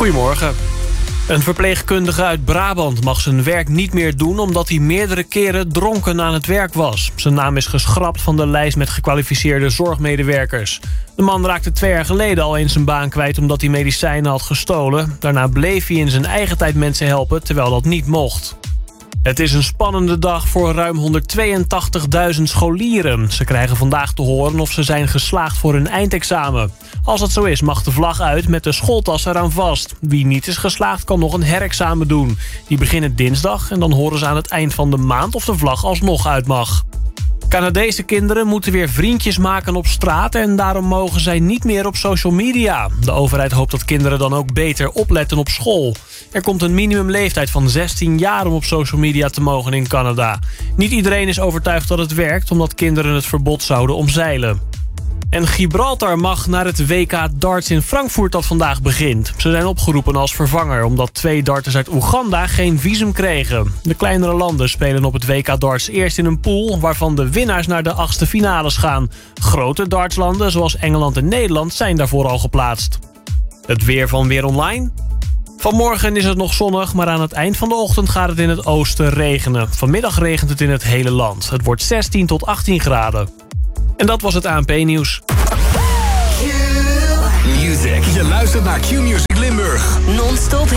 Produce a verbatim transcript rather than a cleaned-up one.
Goedemorgen. Een verpleegkundige uit Brabant mag zijn werk niet meer doen omdat hij meerdere keren dronken aan het werk was. Zijn naam is geschrapt van de lijst met gekwalificeerde zorgmedewerkers. De man raakte twee jaar geleden al eens zijn baan kwijt omdat hij medicijnen had gestolen. Daarna bleef hij in zijn eigen tijd mensen helpen, terwijl dat niet mocht. Het is een spannende dag voor ruim honderdtweeëntachtigduizend scholieren. Ze krijgen vandaag te horen of ze zijn geslaagd voor hun eindexamen. Als dat zo is, mag de vlag uit met de schooltas eraan vast. Wie niet is geslaagd, kan nog een herexamen doen. Die beginnen dinsdag en dan horen ze aan het eind van de maand of de vlag alsnog uit mag. Canadese kinderen moeten weer vriendjes maken op straat en daarom mogen zij niet meer op social media. De overheid hoopt dat kinderen dan ook beter opletten op school. Er komt een minimumleeftijd van zestien jaar om op social media te mogen in Canada. Niet iedereen is overtuigd dat het werkt, omdat kinderen het verbod zouden omzeilen. En Gibraltar mag naar het W K darts in Frankfurt dat vandaag begint. Ze zijn opgeroepen als vervanger omdat twee darters uit Oeganda geen visum kregen. De kleinere landen spelen op het W K darts eerst in een pool waarvan de winnaars naar de achtste finales gaan. Grote dartslanden zoals Engeland en Nederland zijn daarvoor al geplaatst. Het weer van Weer Online. Vanmorgen is het nog zonnig, maar aan het eind van de ochtend gaat het in het oosten regenen. Vanmiddag regent het in het hele land. Het wordt zestien tot achttien graden. En dat was het A N P-nieuws. Music. Je luistert naar Q-Music Limburg. Non-stop